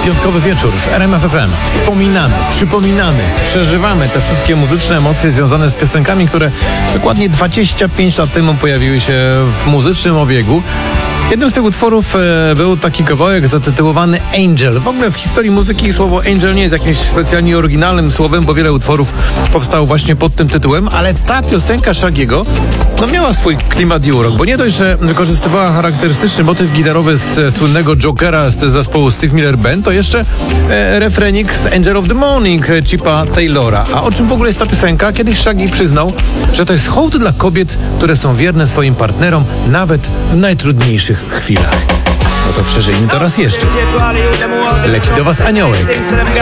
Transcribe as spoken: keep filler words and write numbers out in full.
Piątkowy wieczór w R M F F M. Wspominamy, przypominamy, przeżywamy te wszystkie muzyczne emocje związane z piosenkami, które dokładnie dwadzieścia pięć lat temu pojawiły się w muzycznym obiegu. Jednym z tych utworów e, był taki kawałek zatytułowany Angel. W ogóle w historii muzyki słowo Angel nie jest jakimś specjalnie oryginalnym słowem, bo wiele utworów powstało właśnie pod tym tytułem, ale ta piosenka Shaggy'ego no miała swój klimat i urok, bo nie dość, że wykorzystywała charakterystyczny motyw gitarowy z e, słynnego Jokera z zespołu Steve Miller Band, to jeszcze e, refrenik z Angel of the Morning e, Chipa Taylora. A o czym w ogóle jest ta piosenka? Kiedyś Shaggy przyznał, że to jest hołd dla kobiet, które są wierne swoim partnerom nawet w najtrudniejszych chwilach. No to przeżyjmy to raz jeszcze. Leci do was aniołek.